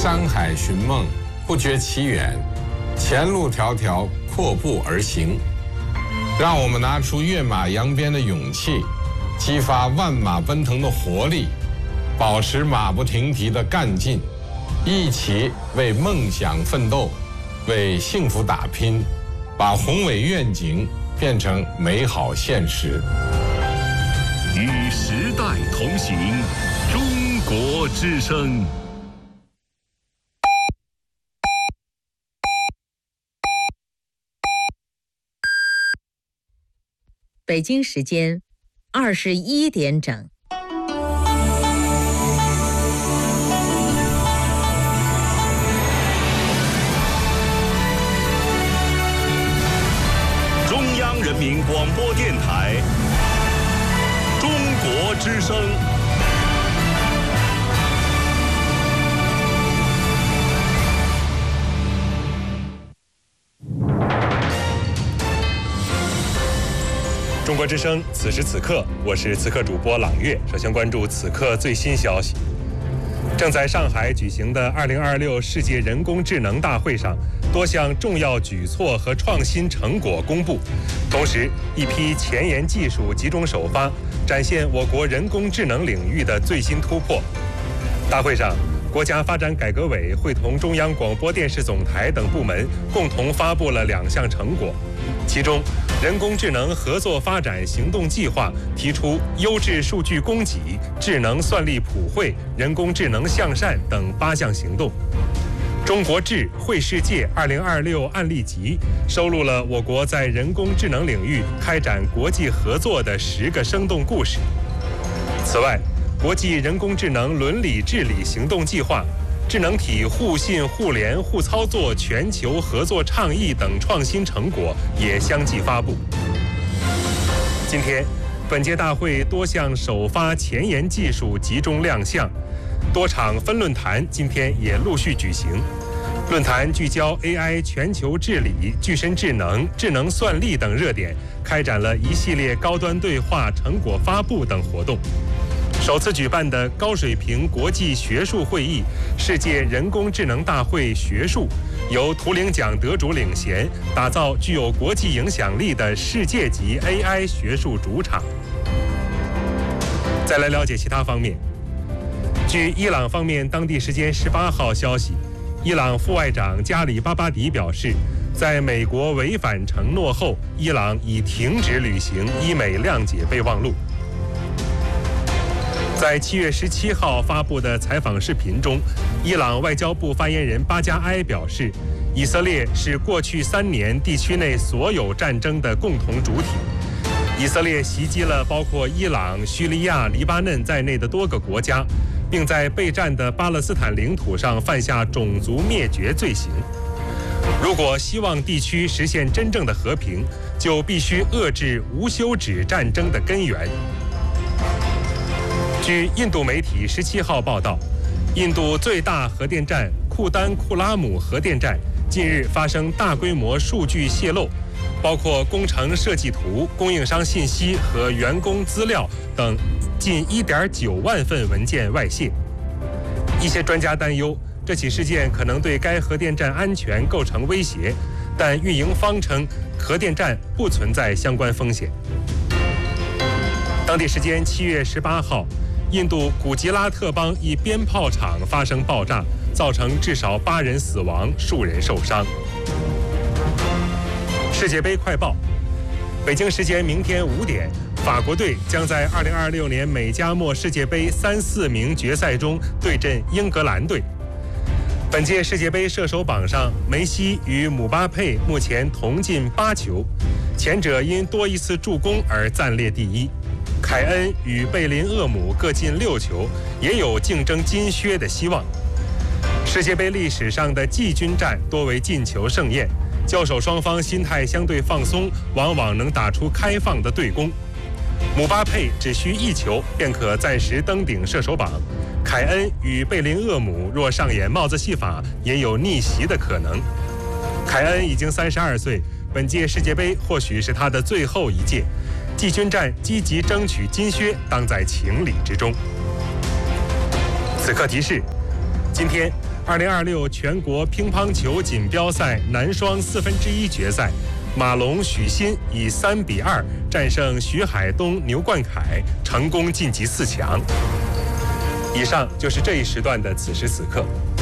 山海寻梦，不觉其远，前路迢迢，阔步而行。让我们拿出跃马扬鞭的勇气，激发万马奔腾的活力，保持马不停蹄的干劲，一起为梦想奋斗，为幸福打拼，把宏伟愿景变成美好现实。 与时代同行，中国之声。 北京时间21点整。 中央人民广播电台，中国之声。中国之声，此时此刻，我是此刻主播朗月。首先关注此刻最新消息。正在上海举行的2026世界人工智能大会上，多项重要举措和创新成果公布，同时一批前沿技术集中首发，展现我国人工智能领域的最新突破。大会上，国家发展改革委会同中央广播电视总台等部门共同发布了2项成果，其中人工智能合作发展行动计划提出优质数据供给、智能算力普惠、人工智能向善等8项行动。中国智绘世界2026案例集收录了我国在人工智能领域开展国际合作的10个生动故事。此外，国际人工智能伦理治理行动计划、智能体互信互联互操作全球合作倡议等创新成果也相继发布。今天，本届大会多项首发前沿技术集中亮相，多场分论坛今天也陆续举行。论坛聚焦 AI 全球治理、具身智能、智能算力等热点，开展了一系列高端对话、成果发布等活动。首次举办的高水平国际学术会议——世界人工智能大会学术，由图灵奖得主领衔，打造具有国际影响力的世界级 AI 学术主场。再来了解其他方面。据伊朗方面当地时间18号消息，伊朗副外长加里巴巴迪表示，在美国违反承诺后，伊朗已停止履行伊美谅解备忘录。在7月17号发布的采访视频中，伊朗外交部发言人巴加埃表示，以色列是过去3年地区内所有战争的共同主体。以色列袭击了包括伊朗、叙利亚、黎巴嫩在内的多个国家，并在备战的巴勒斯坦领土上犯下种族灭绝罪行。如果希望地区实现真正的和平，就必须遏制无休止战争的根源。据印度媒体17号报道，印度最大核电站库丹库拉姆核电站近日发生大规模数据泄露，包括工程设计图、供应商信息和员工资料等近1.9万份文件外泄。一些专家担忧，这起事件可能对该核电站安全构成威胁，但运营方称核电站不存在相关风险。当地时间7月18号，印度古吉拉特邦一鞭炮厂发生爆炸，造成至少8人死亡，数人受伤。世界杯快报：北京时间明天5点，法国队将在2026年美加墨世界杯3、4名决赛中对阵英格兰队。本届世界杯射手榜上，梅西与姆巴佩目前同进8球，前者因多一次助攻而暂列第一。凯恩与贝林厄姆各进6球，也有竞争金靴的希望。世界杯历史上的季军战多为进球盛宴，交手双方心态相对放松，往往能打出开放的对攻。姆巴佩只需1球便可暂时登顶射手榜，凯恩与贝林厄姆若上演帽子戏法，也有逆袭的可能。凯恩已经32岁，本届世界杯或许是他的最后一届。季军战积极争取金靴，当在情理之中。此刻提示：今天 2026全国乒乓球锦标赛男双1/4决赛，马龙、许昕以3-2战胜徐海东、牛冠凯，成功晋级4强。以上就是这一时段的此时此刻。